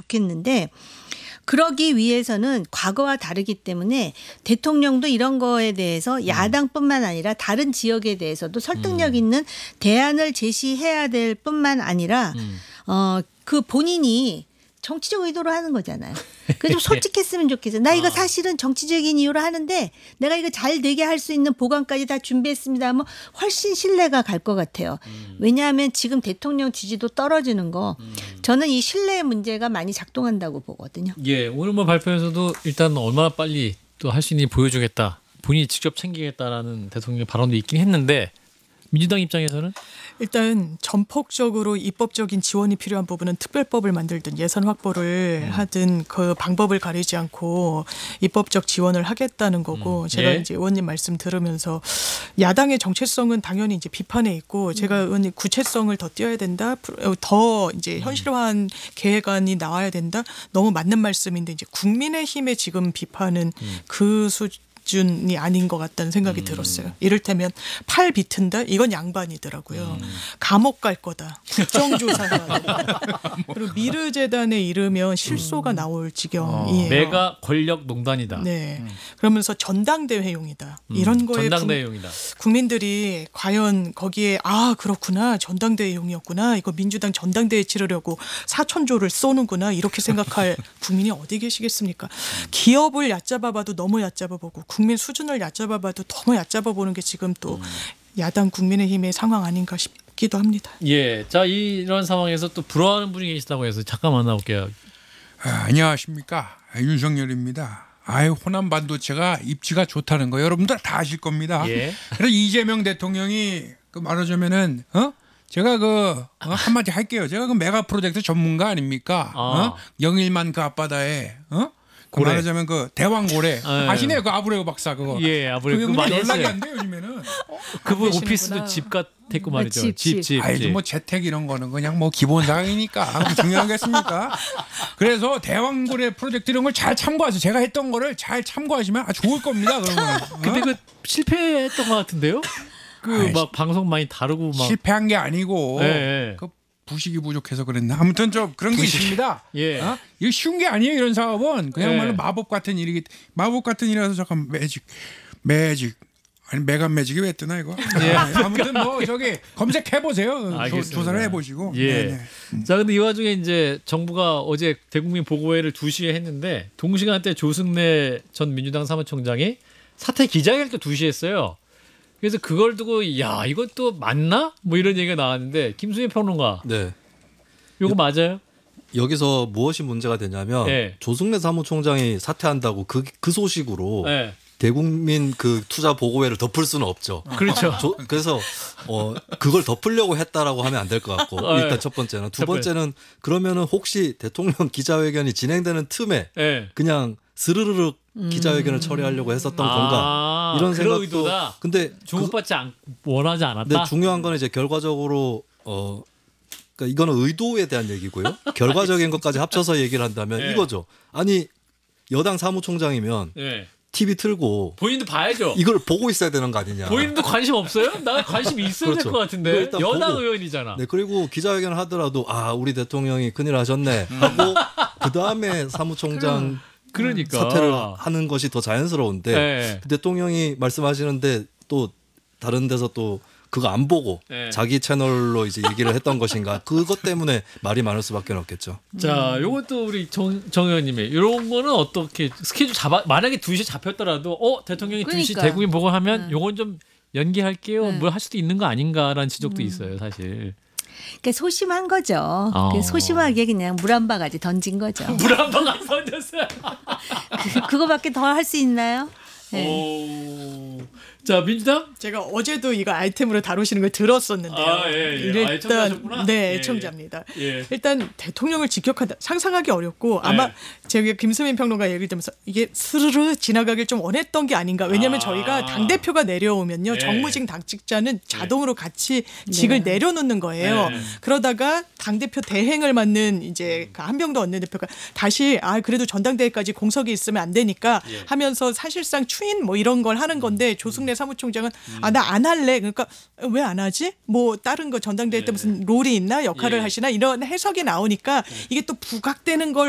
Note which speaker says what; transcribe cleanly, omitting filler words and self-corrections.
Speaker 1: 좋겠는데 그러기 위해서는 과거와 다르기 때문에 대통령도 이런 거에 대해서 야당뿐만 아니라 다른 지역에 대해서도 설득력 있는 대안을 제시해야 될 뿐만 아니라 그 본인이 정치적 의도로 하는 거잖아요. 그래서 좀 솔직했으면 좋겠어요. 나 이거 사실은 정치적인 이유로 하는데 내가 이거 잘 되게 할 수 있는 보관까지 다 준비했습니다 하면 훨씬 신뢰가 갈 것 같아요. 왜냐하면 지금 대통령 지지도 떨어지는 거 저는 이 신뢰의 문제가 많이 작동한다고 보거든요.
Speaker 2: 예, 오늘 뭐 발표에서도 일단 얼마나 빨리 또 할 수 있는지 보여주겠다. 본인이 직접 챙기겠다라는 대통령의 발언도 있긴 했는데 민주당 입장에서는
Speaker 3: 일단 전폭적으로 입법적인 지원이 필요한 부분은 특별법을 만들든 예산 확보를 하든 그 방법을 가리지 않고 입법적 지원을 하겠다는 거고 제가 이제 의원님 말씀 들으면서 야당의 정체성은 당연히 이제 비판에 있고 제가 의원님 구체성을 더 띄어야 된다. 더 이제 현실화한 계획안이 나와야 된다. 너무 맞는 말씀인데 이제 국민의힘의 지금 비판은 그 수준이 아닌 것 같다는 생각이 들었어요. 이를테면 팔 비튼다? 이건 양반이더라고요. 감옥 갈 거다. 국정조사해야 된다. 그리고 미르재단에 이르면 실소가 나올 지경이에요.
Speaker 2: 메가 권력 농단이다.
Speaker 3: 네. 그러면서 전당대회용이다. 이런 거에
Speaker 2: 전당대회용이다.
Speaker 3: 국민들이 과연 거기에 그렇구나. 전당대회용이었구나. 이거 민주당 전당대회 치르려고 4,000조를 쏘는구나. 이렇게 생각할 국민이 어디 계시겠습니까? 기업을 얕잡아봐도 너무 얕잡아보고 국민 수준을 얕잡아봐도 너무 얕잡아보는 게 지금 또 야당 국민의힘의 상황 아닌가 싶기도 합니다.
Speaker 2: 예, 자 이런 상황에서 또 부러워하는 분이 계시다고 해서 잠깐 만나볼게요.
Speaker 4: 안녕하십니까, 윤석열입니다. 호남 반도체가 입지가 좋다는 거 여러분들 다 아실 겁니다.
Speaker 2: 예.
Speaker 4: 그래서 이재명 대통령이 말하자면은 제가 한마디 할게요. 제가 그 메가 프로젝트 전문가 아닙니까? 영일만 그 앞바다에
Speaker 2: 고래.
Speaker 4: 말하자면 그 대왕고래 아시네요, 그 아브레오 박사 그거.
Speaker 2: 예, 아브레오 그거 많이
Speaker 4: 연락이
Speaker 2: 했어요.
Speaker 4: 안 돼요 요즘에는.
Speaker 2: 그분 오피스도 집 같았고 말이죠. 집.
Speaker 4: 뭐 재택 이런 거는 그냥 뭐 기본 사항이니까 중요하겠습니까? 그래서 대왕고래 프로젝트 이런 걸 잘 참고하세요. 제가 했던 거를 잘 참고하시면 좋을 겁니다. 그러면.
Speaker 2: 근데 그 실패했던 것 같은데요? 막 방송 많이 다루고 막
Speaker 4: 실패한 게 아니고 그 부식이 부족해서 그랬나. 아무튼 좀 그런 게 있습니다.
Speaker 2: 예.
Speaker 4: 이거 쉬운 게 아니에요. 이런 사업은 그냥말로 마법 같은 일이기. 마법 같은 일이라서 잠깐 매직 아니 메간 매직이 왜 뜨나 이거. 아무튼 뭐 저기 검색해 보세요. 조사를 해보시고.
Speaker 2: 예. 자, 근데 이 와중에 이제 정부가 어제 대국민 보고회를 2시에 했는데 동시간대 조승래 전 민주당 사무총장이 사퇴 기자회견도 2시에 했어요. 그래서 그걸 두고 이것도 맞나? 뭐 이런 얘기가 나왔는데 김수민 평론가.
Speaker 5: 네.
Speaker 2: 이거 맞아요?
Speaker 5: 여기서 무엇이 문제가 되냐면 조승래 사무총장이 사퇴한다고 그 소식으로 대국민 그 투자 보고회를 덮을 수는 없죠.
Speaker 2: 그렇죠.
Speaker 5: 그래서 그걸 덮으려고 했다라고 하면 안 될 것 같고 일단 첫 번째는. 두 번째는 그러면은 혹시 대통령 기자회견이 진행되는 틈에 그냥 스르르륵 기자회견을 처리하려고 했었던 건가 이런 생각도.
Speaker 2: 의도다.
Speaker 5: 근데
Speaker 2: 주목받지 원하지 않았다.
Speaker 5: 근데 중요한 건 이제 결과적으로 그러니까 이거는 의도에 대한 얘기고요. 결과적인 것까지 합쳐서 얘기를 한다면 이거죠. 아니 여당 사무총장이면 TV 틀고
Speaker 2: 본인도 봐야죠.
Speaker 5: 이걸 보고 있어야 되는 거 아니냐.
Speaker 2: 본인도 관심 없어요? 나 관심 있어야 될 것 같은데. 여당 의원이잖아.
Speaker 5: 네, 그리고 기자회견을 하더라도 우리 대통령이 큰일 하셨네 하고 그 다음에 사무총장
Speaker 2: 그러니까
Speaker 5: 사퇴를 하는 것이 더 자연스러운데 대통령이 말씀하시는데 또 다른 데서 또 그거 안 보고 자기 채널로 이제 얘기를 했던 것인가. 그것 때문에 말이 많을 수밖에 없겠죠.
Speaker 2: 자, 요것도 우리 정 의원님의 이런 거는 어떻게 스케줄 만약에 2시에 잡혔더라도 대통령이 2시 대국민 보고하면 요건 좀 연기할게요. 뭘 할 수도 있는 거 아닌가라는 지적도 있어요, 사실.
Speaker 1: 그러니까 소심한 거죠. 소심하게 그냥 물 한 바가지 던진 거죠.
Speaker 2: 물 한 바가지 던졌어요.
Speaker 1: 그거밖에 더 할 수 있나요?
Speaker 2: 자, 민주당?
Speaker 3: 제가 어제도 이거 아이템으로 다루시는 걸 들었었는데요. 일단 애청자입니다. 일단 대통령을 직격한다. 상상하기 어렵고 아마 제가 김수민 평론가 얘기를 들으면서 이게 스르르 지나가길 좀 원했던 게 아닌가. 왜냐하면 저희가 당대표가 내려오면요. 정무직 당직자는 자동으로 같이 직을 내려놓는 거예요. 그러다가 당대표 대행을 맡는 이제 한병도 원내대표가 다시 그래도 전당대회까지 공석이 있으면 안 되니까 하면서 사실상 추인 뭐 이런 걸 하는 건데 조승래 사무총장은 나 안 할래. 그러니까 왜 안 하지? 뭐 다른 거 전당대회 때 무슨 롤이 있나 역할을 하시나 이런 해석이 나오니까 이게 또 부각되는 걸